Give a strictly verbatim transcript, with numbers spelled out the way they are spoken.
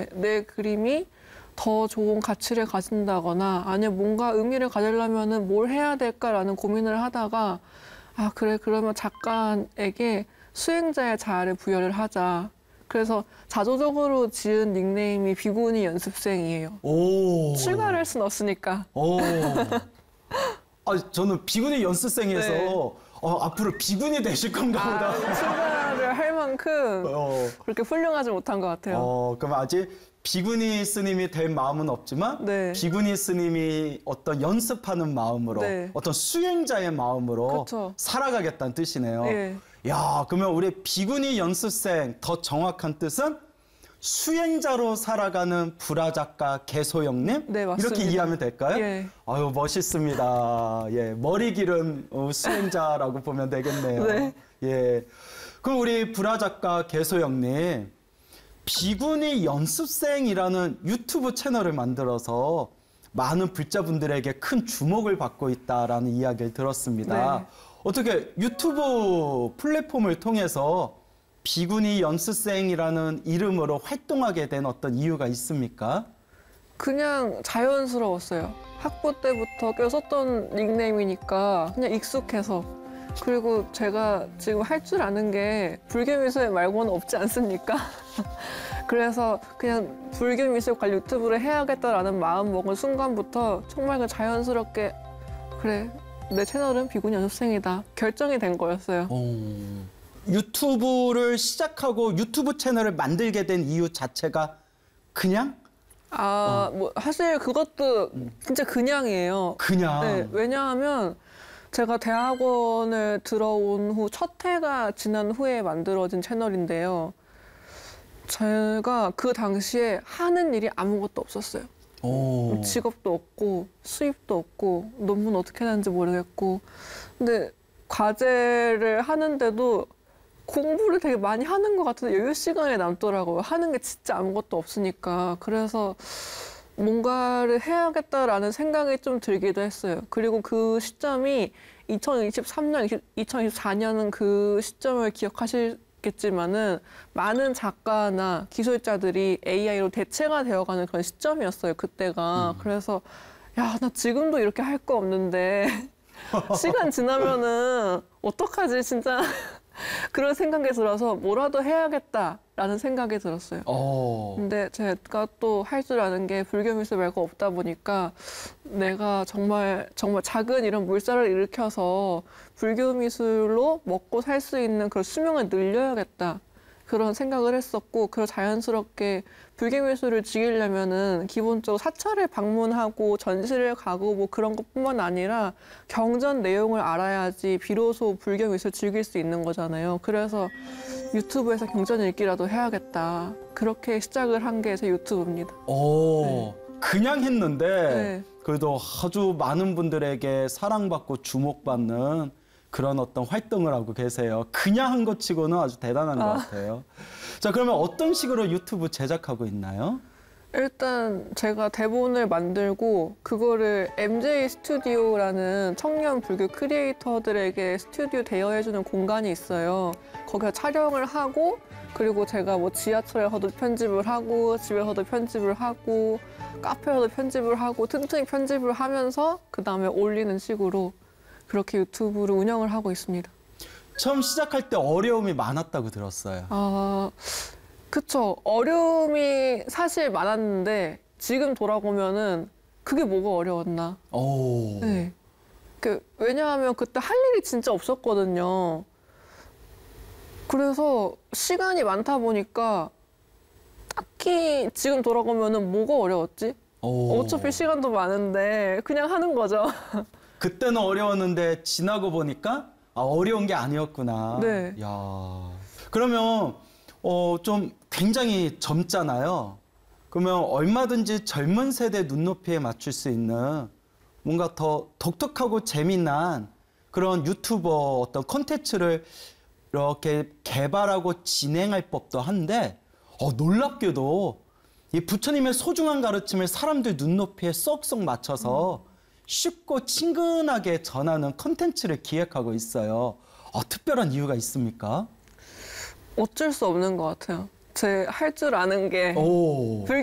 내 그림이 더 좋은 가치를 가진다거나 아니면 뭔가 의미를 가지려면은 뭘 해야 될까라는 고민을 하다가 아 그래 그러면 작가에게 수행자의 자아를 부여를 하자. 그래서 자조적으로 지은 닉네임이 비구니 연습생이에요. 오. 출가를 할 순 없으니까. 오. 아, 저는 비구니 연습생에서 네. 어, 앞으로 비구니 되실 건가 보다. 아, 출가를 할 만큼 어. 그렇게 훌륭하지 못한 것 같아요. 어, 그럼 아직 비구니 스님이 될 마음은 없지만 네. 비구니 스님이 어떤 연습하는 마음으로 네. 어떤 수행자의 마음으로 그쵸. 살아가겠다는 뜻이네요. 예. 야, 그러면 우리 비구니 연습생 더 정확한 뜻은 수행자로 살아가는 불화 작가 개소영님? 네, 맞습니다. 이렇게 이해하면 될까요? 예. 아유, 멋있습니다. 예, 머리 기른 어, 수행자라고 보면 되겠네요. 네. 예. 그럼 우리 불화 작가 개소영님, 비구니 연습생이라는 유튜브 채널을 만들어서 많은 불자분들에게 큰 주목을 받고 있다라는 이야기를 들었습니다. 네. 어떻게 유튜브 플랫폼을 통해서 비구니 연습생이라는 이름으로 활동하게 된 어떤 이유가 있습니까? 그냥 자연스러웠어요. 학부 때부터 계속 썼던 닉네임이니까 그냥 익숙해서. 그리고 제가 지금 할 줄 아는 게 불교미술 말고는 없지 않습니까? 그래서 그냥 불교미술 관련 유튜브를 해야겠다라는 마음 먹은 순간부터 정말 그 자연스럽게 그래 내 채널은 비구니 연습생이다 결정이 된 거였어요. 오. 유튜브를 시작하고 유튜브 채널을 만들게 된 이유 자체가 그냥? 아, 뭐 사실 그것도 진짜 그냥이에요. 그냥. 네, 왜냐하면 제가 대학원을 들어온 후 첫 해가 지난 후에 만들어진 채널인데요. 제가 그 당시에 하는 일이 아무것도 없었어요. 오. 직업도 없고 수입도 없고 논문 어떻게 하는지 모르겠고 근데 과제를 하는데도 공부를 되게 많이 하는 것 같은데 여유 시간이 남더라고요. 하는 게 진짜 아무것도 없으니까. 그래서 뭔가를 해야겠다라는 생각이 좀 들기도 했어요. 그리고 그 시점이 이천이십삼 년, 이천이십사 년은 그 시점을 기억하시겠지만은 많은 작가나 기술자들이 에이아이로 대체가 되어가는 그런 시점이었어요. 그때가. 음. 그래서 야, 나 지금도 이렇게 할 거 없는데 시간 지나면은 어떡하지 진짜 그런 생각이 들어서 뭐라도 해야겠다라는 생각이 들었어요. 오. 근데 제가 또 할 줄 아는 게 불교미술 말고 없다 보니까 내가 정말 정말 작은 이런 물살을 일으켜서 불교미술로 먹고 살 수 있는 그런 수명을 늘려야겠다. 그런 생각을 했었고, 그걸 자연스럽게 불교미술을 즐기려면은 기본적으로 사찰을 방문하고 전시를 가고 뭐 그런 것뿐만 아니라 경전 내용을 알아야지 비로소 불교미술 즐길 수 있는 거잖아요. 그래서 유튜브에서 경전 읽기라도 해야겠다. 그렇게 시작을 한 게 제 유튜브입니다. 오. 네. 그냥 했는데 네. 그래도 아주 많은 분들에게 사랑받고 주목받는 그런 어떤 활동을 하고 계세요. 그냥 한 것 치고는 아주 대단한 아. 것 같아요. 자, 그러면 어떤 식으로 유튜브 제작하고 있나요? 일단 제가 대본을 만들고 그거를 엠제이 스튜디오라는 청년 불교 크리에이터들에게 스튜디오 대여해주는 공간이 있어요. 거기서 촬영을 하고 그리고 제가 뭐 지하철에서도 편집을 하고 집에서도 편집을 하고 카페에서도 편집을 하고 틈틈이 편집을 하면서 그 다음에 올리는 식으로 그렇게 유튜브를 운영을 하고 있습니다. 처음 시작할 때 어려움이 많았다고 들었어요. 아, 그쵸. 어려움이 사실 많았는데 지금 돌아보면은 그게 뭐가 어려웠나. 오. 네. 그, 왜냐하면 그때 할 일이 진짜 없었거든요. 그래서 시간이 많다 보니까 딱히 지금 돌아보면은 뭐가 어려웠지? 오. 어차피 시간도 많은데 그냥 하는 거죠. 그때는 어려웠는데 지나고 보니까 아, 어려운 게 아니었구나. 네. 야. 그러면 어, 좀 굉장히 젊잖아요. 그러면 얼마든지 젊은 세대 눈높이에 맞출 수 있는 뭔가 더 독특하고 재미난 그런 유튜버 어떤 콘텐츠를 이렇게 개발하고 진행할 법도 한데 어, 놀랍게도 이 부처님의 소중한 가르침을 사람들 눈높이에 쏙쏙 맞춰서 쉽고 친근하게 전하는 콘텐츠를 기획하고 있어요. 어, 특별한 이유가 있습니까? 어쩔 수 없는 것 같아요. 제 할 줄 아는 게 오.